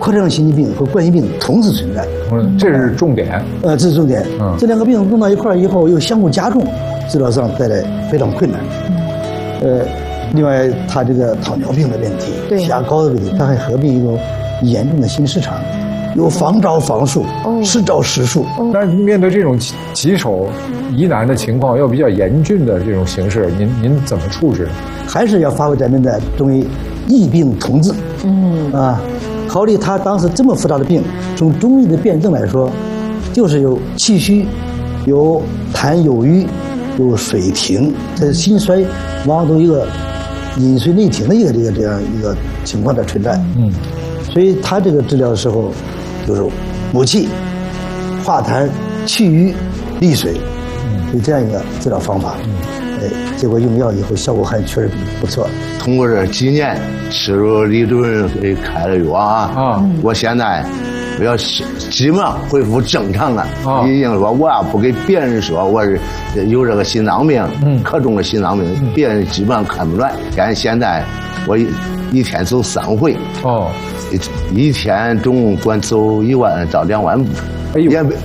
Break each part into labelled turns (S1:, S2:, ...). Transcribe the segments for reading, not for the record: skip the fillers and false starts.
S1: 扩张心肌病和冠心病同时存在。
S2: 这是重点。
S1: 这是重点。这两个病弄到一块儿以后又相互加重，治疗上带来非常困难。另外他这个糖尿病的问题，血压高的问题，他还合并一个严重的心室肠。有防招防术，实招实术。
S2: 那面对这种棘手疑难的情况，要比较严峻的这种形势，您怎么处置？
S1: 还是要发挥咱们的中医异病同治。考虑他当时这么复杂的病，从中医的辨证来说，就是有气虚，有痰有瘀，有水停，这心衰往往都有一个饮水内停的这样一个情况的存在。所以他这个治疗的时候，就是补气、化痰、去瘀、利水，有这样一个治疗方法。结果用药以后效果还确实不错。
S3: 通过这几年吃入李主任给开了药我现在我要基本上恢复正常了。已经说我要不给别人说我是有这个心脏病，可重的心脏病，别人基本上看不出来。但现在我一天走3回。一天总共管走1万到2万步。也不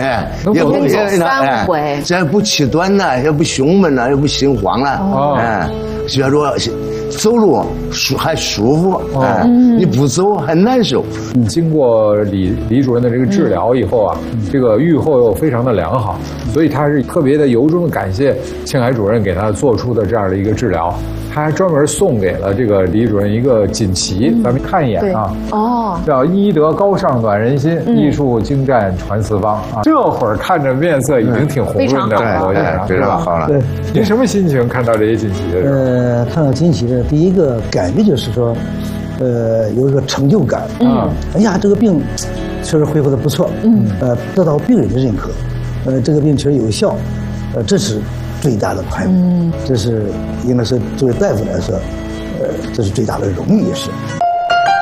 S4: 3回，
S3: 这不气短了，也不胸闷了，也不心慌了。所以说走路还舒服。你不走还难受。
S2: 经过李主任的这个治疗以后这个愈后又非常的良好，所以他是特别的由衷的感谢庆海主任给他做出的这样的一个治疗。他还专门送给了这个李主任一个锦旗，咱们看一眼叫医德高尚暖人心，艺术精湛传四方这会儿看着面色已经挺红润的，罗先生，
S3: 非常好了。
S1: 对，
S2: 您什么心情看到这些锦旗的时候？
S1: 看到锦旗的第一个感觉就是说，有一个成就感。哎呀，这个病确实恢复的不错。得到病人的认可，这个病确实有效，这是最大的快乐。这是应该是作为大夫来说，这是最大的荣誉也是。